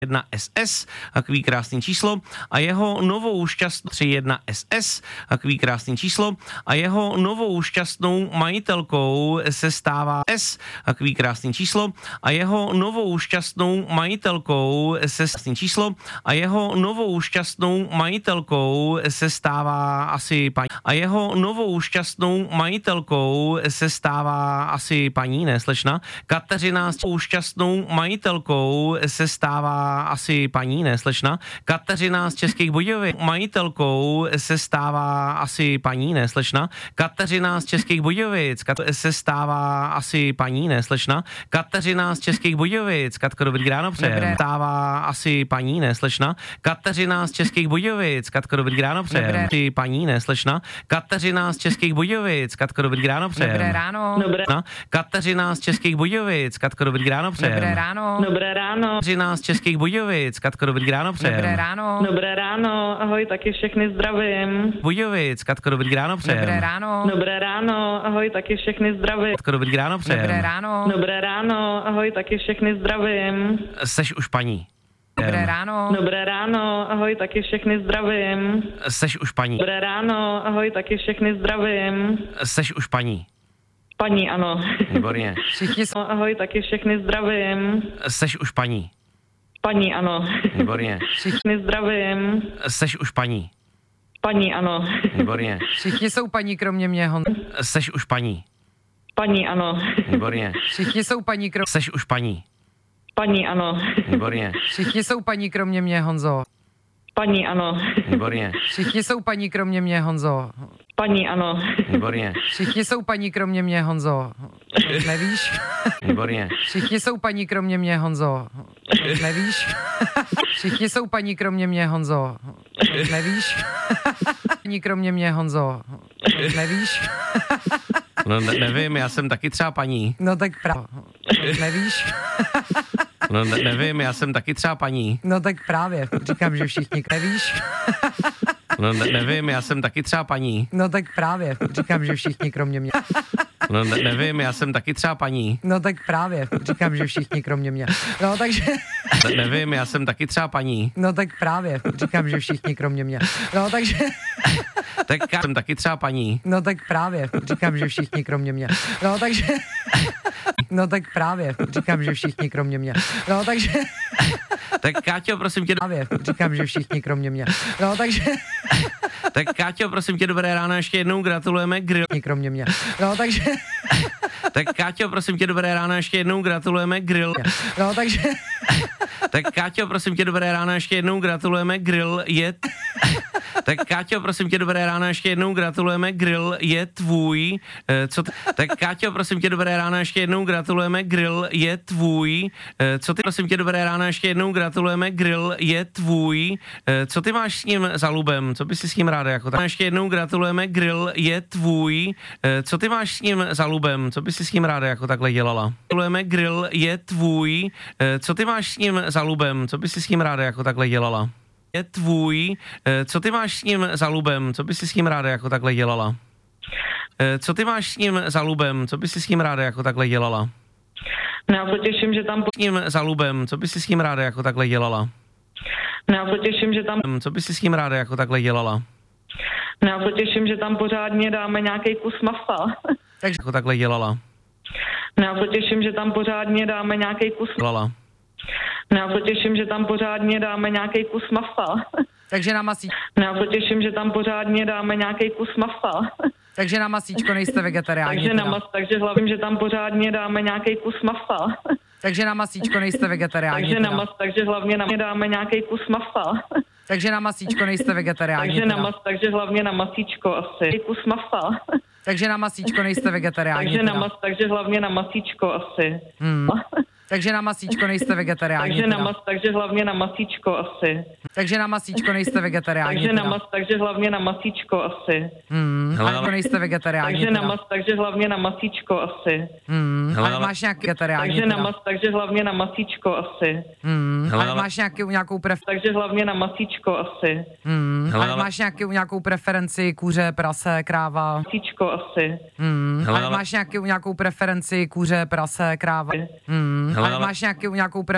1 SS, takový krásný číslo, a jeho novou šťastnou 31 SS, takový krásný číslo, a jeho novou šťastnou majitelkou se stává S, takový krásný číslo, a jeho novou šťastnou majitelkou se krásný číslo, a jeho novou šťastnou majitelkou se stává asi paní, a jeho novou šťastnou majitelkou se stává asi paní, ne slečna, Kateřina s šťastnou majitelkou se stává asi paní, ne slečna, Kateřina z Českých Budějovic majitelkou se stává asi paní, ne slečna, Kateřina z Českých Budějovic se stává asi paní, ne slečna, Kateřina z Českých Budějovic, Katko, dobrý ráno přejem, stává asi paní, ne slečna, Kateřina z Českých Budějovic, Katko, dobrý ráno přejem, asi paní, ne slečna, Kateřina z Českých Budějovic, Katko, dobrý ráno přejem, dobré ráno, dobré. Kateřina z Českých Budějovic, Katko, dobrý ráno přejem, dobré ráno, Dobré ráno. Kateřina z Českých Budějovic, Katko, dobrý ráno přejem, dobré ráno, Dobré ráno, ahoj, taky všechny zdravím. Budějovic, Katko, dobrý ráno přejem, dobré ráno, Dobré ráno, ahoj, taky všechny zdravím. Katko, dobrý ráno přejem, dobré ráno, Dobré ráno, ahoj, taky všechny zdravím. Seš už paní. dobré ráno, Dobré ráno, ahoj, taky všechny zdravím. Seš už paní. Dobré ráno, ahoj, taky všechny zdravím. Seš už paní. Paní, ano. Výborně. všichni jsou, Ahoj, taky všechny zdravím. Seš už paní. Paní, ano. Výborně. Všechny zdravím. Seš už paní. Paní, ano. Výborně. všichni jsou paní kromě mě, Seš už paní. Paní, ano. Výborně. všichni jsou paní kromě, Seš už paní. Paní, ano. Výborně. všichni jsou paní kromě mě, Honzo, Paní, ano. Výborně. všichni jsou paní kromě mě, Honzo, Paní, ano. Výborně. všichni jsou paní kromě mě, Honzo, nevíš? Výborně. Všichni jsou paní kromě mě, Honzo, nevíš? Všichni jsou paní kromě mě, Honzo, nevíš? Paní kromě mě, Honzo, nevíš? No nevím, já jsem taky třeba paní. No tak nevíš? No nevím, já jsem taky třeba paní. No tak právě, říkám, že všichni nevíš? No nevím, já jsem taky třeba paní. No tak právě, říkám, že všichni kromě mě. No nevím, já jsem taky třeba paní. No tak právě, říkám, že všichni kromě mě. No takže, Nevím, já jsem taky třeba paní. no tak právě, říkám, že všichni kromě mě. No takže, Tak já jsem taky třeba paní. no tak právě, říkám, že všichni kromě mě. No takže, no tak právě, říkám, že všichni kromě mě. No takže, Tak Káťo, prosím tě, právě, říkám, že všichni kromě mě. No takže, tak Káťo, prosím tě, dobré ráno, ještě jednou gratulujeme grill. kromě mě. No takže, Tak Káťo, prosím tě, dobré ráno, ještě jednou gratulujeme grill. no takže, Tak Káťo, prosím tě, dobré ráno, ještě jednou gratulujeme grill je. Tak Káťo, prosím tě, dobré ráno, ještě jednou gratulujeme grill je tvůj. Tak Káťo, prosím tě, dobré ráno, ještě jednou gratulujeme grill je tvůj. Co ty, prosím tě, dobré ráno, ještě jednou gratulujeme grill je tvůj. Co ty máš s ním za lubem? Co bys si s ním ráda jako tak? Ještě jednou gratulujeme grill je tvůj. Co ty máš s ním za lubem? Co bys si s ním ráda jako takhle dělala? Gratulujeme grill je tvůj. Co ty máš s ním za lubem? Co bys si s ním ráda jako takhle dělala? Je tvůj. Co ty máš s ním za lubem? Co bys si s ním ráda jako takhle dělala? Co ty máš s ním za lubem? Co bys si s ním ráda jako takhle dělala? No, já se těším, že tam... S ním za lubem, co bys si s ním ráda jako takhle dělala? No, já se těším, že tam... Co bys si s ním ráda jako takhle dělala? No, já se těším, že tam pořádně dáme nějaký kus masa. takže, Jako takhle dělala? No, já se těším, že tam pořádně dáme nějaký kus... Dělala. No, já se těším, že tam pořádně dáme nějaký kus masa. takže na masíčko, No, já se těším, že tam pořádně dáme nějaký kus masa. takže na masíčko nejste vegetariáni. Takže teda. takže hlavně, že tam pořádně dáme nějaký kus masa. Takže na masíčko nejste vegetariáni. Takže, teda. takže hlavně dáme nějaký kus masa. takže na masíčko nejste vegetariáni. Takže, teda. takže hlavně na masíčko asi. Kus masa. takže na masíčko nejste vegetariáni. Takže, teda. takže hlavně na masíčko asi. takže na masíčko nejste vegetariáni. Takže, teda. takže hlavně na masíčko asi. takže na masíčko nejste vegetariáni. Takže, teda. takže hlavně na masíčko asi. Ale nejste vegetariáni. Takže, teda. takže hlavně na masíčko asi. Ale máš nějaký vegetariáni. Takže, teda. takže hlavně na masíčko asi. Ale máš nějakou Takže hlavně na masíčko asi. ale máš nějakou preferenci kůře, prase, kráva. Masíčko asi. Ale máš nějakou preferenci kůře, prase, kráva. Ale máš nějakou